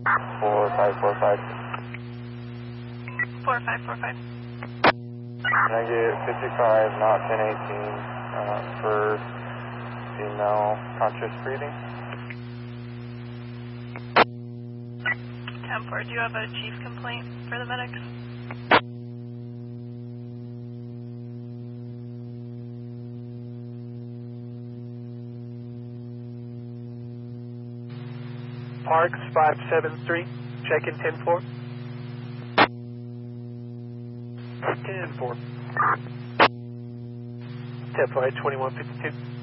4545. 4545. Can I get 55, not 1018, for female conscious breathing? 10-4, do you have a chief complaint for the medics? Parks 573, check in 10-4. 10-4. 10-4, 2152.